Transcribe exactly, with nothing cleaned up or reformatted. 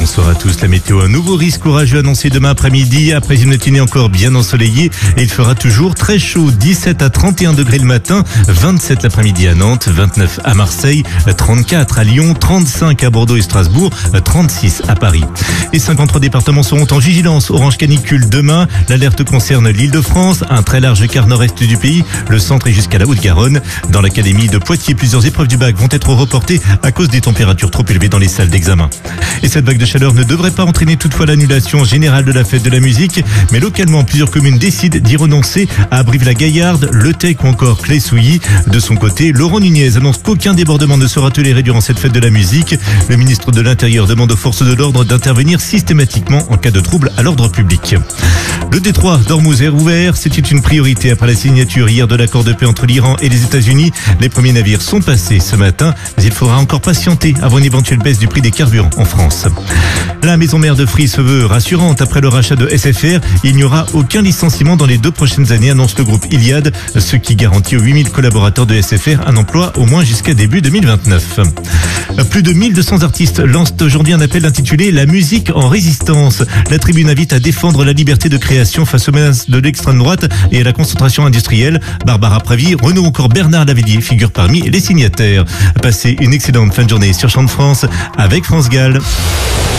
bonsoir à tous. La météo, un nouveau risque orageux annoncé demain après-midi. Après une matinée encore bien ensoleillée, et il fera toujours très chaud. dix-sept à trente et un degrés le matin, vingt-sept l'après-midi à Nantes, vingt-neuf à Marseille, trente-quatre à Lyon, trente-cinq à Bordeaux et Strasbourg, trente-six à Paris. Et cinquante-trois départements seront en vigilance orange canicule demain. L'alerte concerne l'Île-de-France, un très large quart nord-est du pays, le centre et jusqu'à la Haute-Garonne. Dans l'académie de Poitiers, plusieurs épreuves du bac vont être reportées à cause des températures trop élevées dans les salles d'examen. Et cette vague de chaleur ne devrait pas entraîner toutefois l'annulation générale de la fête de la musique, mais localement, plusieurs communes décident d'y renoncer à Brive-la-Gaillarde, Le Tech ou encore Clé-Souilly. De son côté, Laurent Nunez annonce qu'aucun débordement ne sera toléré durant cette fête de la musique. Le ministre de l'Intérieur demande aux forces de l'ordre d'intervenir systématiquement en cas de trouble à l'ordre public. Le détroit d'Ormuz est ouvert, c'était une priorité après la signature hier de l'accord de paix entre l'Iran et les États-Unis. Les premiers navires sont passés ce matin, mais il faudra encore patienter avant une éventuelle baisse du prix des carburants en France. La maison mère de Free se veut rassurante. Après le rachat de S F R, il n'y aura aucun licenciement dans les deux prochaines années, annonce le groupe Iliad, ce qui garantit aux huit mille collaborateurs de S F R un emploi au moins jusqu'à début deux mille vingt-neuf. Plus de mille deux cents artistes lancent aujourd'hui un appel intitulé « La musique en résistance ». La tribune invite à défendre la liberté de création face aux menaces de l'extrême droite et à la concentration industrielle. Barbara Pravi, Renaud ou encore Bernard Lavillier figurent parmi les signataires. Passez une excellente fin de journée sur Champ de France avec France Gall.